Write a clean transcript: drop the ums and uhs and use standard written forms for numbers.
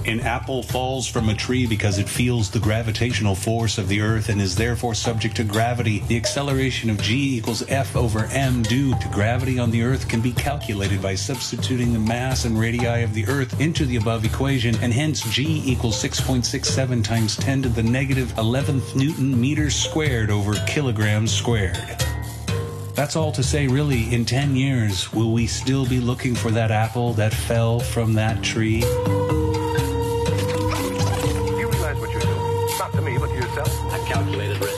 An apple falls from a tree because it feels the gravitational force of the Earth and is therefore subject to gravity. The acceleration of g equals F over m due to gravity on the Earth can be calculated by substituting the mass and radii of the Earth into the above equation, and hence g equals 6.67 times 10 to the negative 11th Newton meters squared over kilograms squared. That's all to say, really, in 10 years, will we still be looking for that apple that fell from that tree? Not to me, but to yourself. I've calculated risk.